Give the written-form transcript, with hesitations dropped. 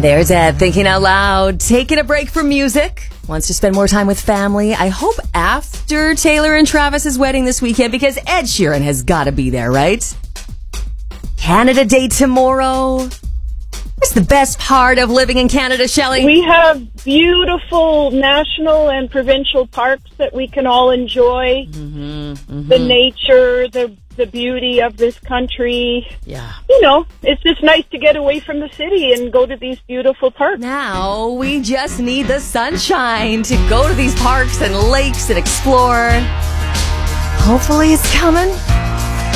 There's Ed thinking out loud, taking a break from music, wants to spend more time with family. I hope after Taylor and Travis's wedding this weekend, because Ed Sheeran has got to be there, right? Canada Day tomorrow. What's the best part of living in Canada, Shelley? We have beautiful national and provincial parks that we can all enjoy. The nature, the beauty of this country. Yeah. You know, it's just nice to get away from the city and go to these beautiful parks. Now we just need the sunshine to go to these parks and lakes and explore. Hopefully it's coming.